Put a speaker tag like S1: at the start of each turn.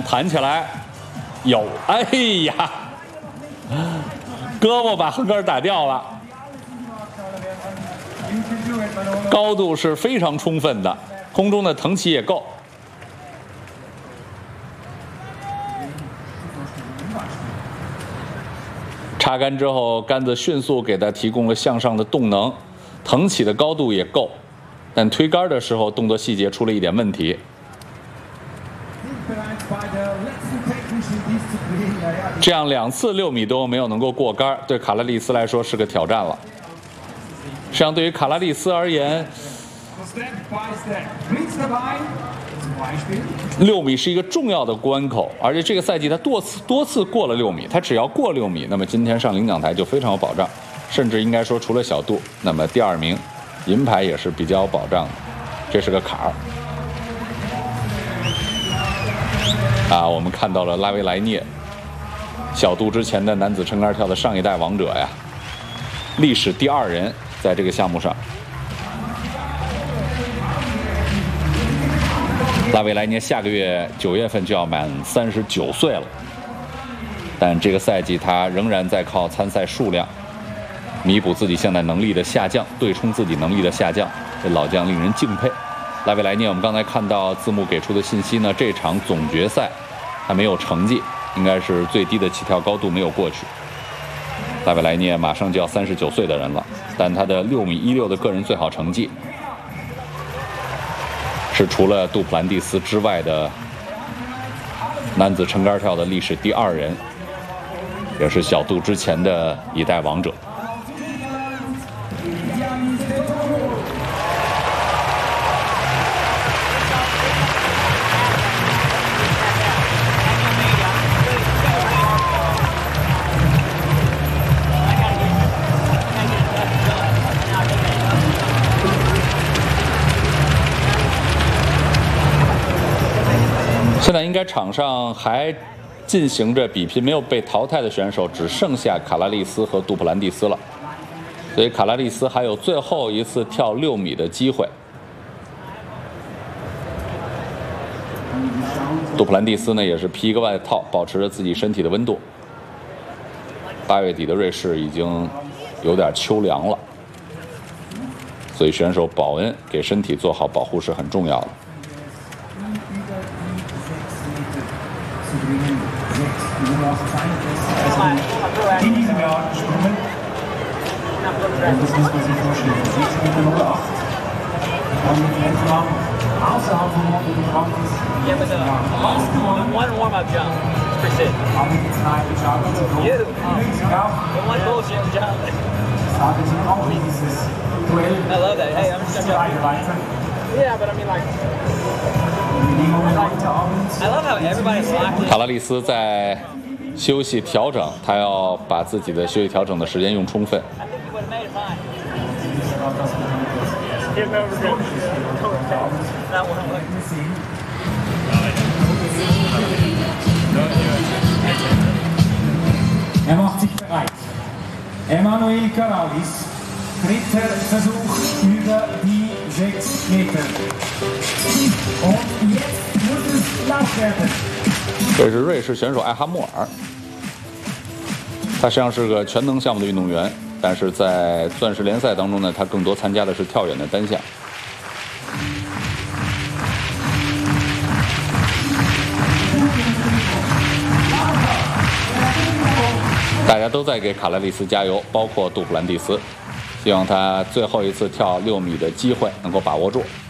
S1: 弹起来，有，哎呀，胳膊把横杆打掉了。高度是非常充分的，空中的腾起也够。插杆之后，杆子迅速给他提供了向上的动能，腾起的高度也够，但推杆的时候动作细节出了一点问题。这样2次6米都没有能够过杆，对卡拉利斯来说是个挑战了。实际上，对于卡拉利斯而言，6米是一个重要的关口，而且这个赛季他多次过了6米，他只要过6米，那么今天上领奖台就非常有保障，甚至应该说除了小杜，那么第2名银牌也是比较有保障的，这是个坎儿。啊，我们看到了拉维莱涅，小杜之前的男子撑杆跳的上一代王者呀，历史第2人在这个项目上。拉维莱涅下个月9月份就要满39岁了，但这个赛季他仍然在靠参赛数量弥补自己现在能力的下降，对冲自己能力的下降。这老将令人敬佩。拉维莱涅，我们刚才看到字幕给出的信息呢，这场总决赛他没有成绩，应该是最低的起跳高度没有过去。拉维莱涅马上就要39岁的人了，但他的6米16的个人最好成绩是除了杜普兰蒂斯之外的男子撑杆跳的历史第2人，也是小杜之前的一代王者。现在应该场上还进行着比拼，没有被淘汰的选手只剩下卡拉利斯和杜普兰蒂斯了，所以卡拉利斯还有最后一次跳6米的机会。杜普兰蒂斯呢也是披一个外套，保持着自己身体的温度。8月底的瑞士已经有点秋凉了，所以选手保温给身体做好保护是很重要的。
S2: In diesem Jahr gesprungen. Und das muss man sich vorstellen. 6,08 Meter. Und mit Wettkampf außerhalb vom Wettkampf ist.
S3: Yeah, but one warm-up jump. It's pretty sick.
S2: Haben wir die zwei geschaut.
S3: You.
S2: Ja.
S3: One bullshit jump.
S2: Sagen Sie auch dieses Duell.
S3: I love that. Hey, I'm just
S2: Beide weiter.
S3: Yeah, but I mean like. I love how everybody's locked in.
S1: 卡拉利斯在休息调整，他要把自己的休息调整的时间用充分。
S3: I think he would have made it fine. Not one way.
S2: Macht sich bereit. Emanuel Karalis, dritter Versuch über die 6 Meter. Und jetzt muss es laut werden.
S1: 这是瑞士选手艾哈默尔，他实际上是个全能项目的运动员，但是在钻石联赛当中呢，他更多参加的是跳远的单项。大家都在给卡拉利斯加油，包括杜普兰蒂斯，希望他最后一次跳6米的机会能够把握住。